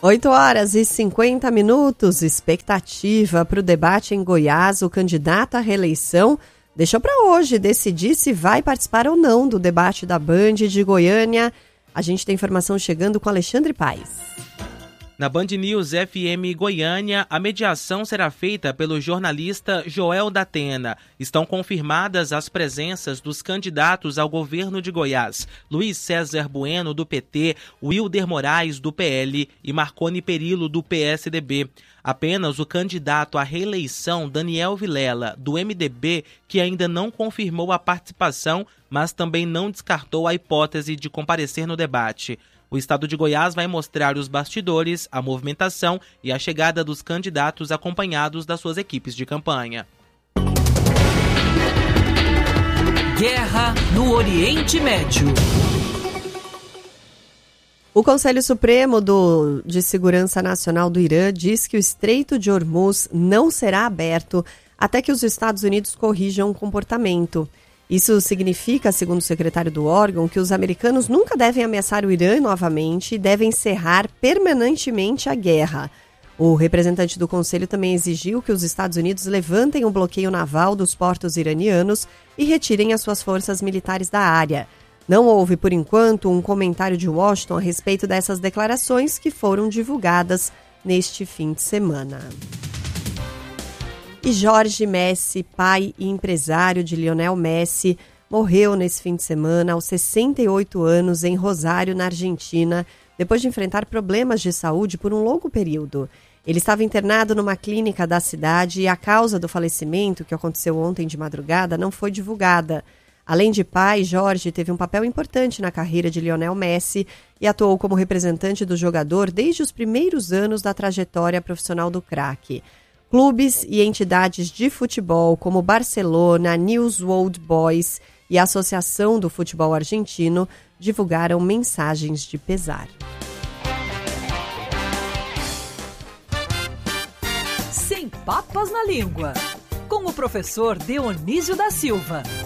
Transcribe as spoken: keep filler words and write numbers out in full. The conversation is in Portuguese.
oito horas e cinquenta minutos, expectativa para o debate em Goiás. O candidato à reeleição deixou para hoje decidir se vai participar ou não do debate da Band de Goiânia. A gente tem informação chegando com Alexandre Paes. Na Band News F M Goiânia, a mediação será feita pelo jornalista Joel Datena. Estão confirmadas as presenças dos candidatos ao governo de Goiás: Luiz César Bueno, do P T, Wilder Moraes, do P L e Marconi Perillo, do P S D B. Apenas o candidato à reeleição, Daniel Vilela, do M D B, que ainda não confirmou a participação, mas também não descartou a hipótese de comparecer no debate. O estado de Goiás vai mostrar os bastidores, a movimentação e a chegada dos candidatos acompanhados das suas equipes de campanha. Guerra no Oriente Médio. O Conselho Supremo do, de Segurança Nacional do Irã diz que o Estreito de Hormuz não será aberto até que os Estados Unidos corrijam o comportamento. Isso significa, segundo o secretário do órgão, que os americanos nunca devem ameaçar o Irã novamente e devem encerrar permanentemente a guerra. O representante do Conselho também exigiu que os Estados Unidos levantem o bloqueio naval dos portos iranianos e retirem as suas forças militares da área. Não houve, por enquanto, um comentário de Washington a respeito dessas declarações que foram divulgadas neste fim de semana. E Jorge Messi, pai e empresário de Lionel Messi, morreu nesse fim de semana aos sessenta e oito anos em Rosário, na Argentina, depois de enfrentar problemas de saúde por um longo período. Ele estava internado numa clínica da cidade e a causa do falecimento, que aconteceu ontem de madrugada, não foi divulgada. Além de pai, Jorge teve um papel importante na carreira de Lionel Messi e atuou como representante do jogador desde os primeiros anos da trajetória profissional do craque. Clubes e entidades de futebol como Barcelona, News Old Boys e a Associação do Futebol Argentino divulgaram mensagens de pesar. Sem papas na língua, com o professor Dionísio da Silva.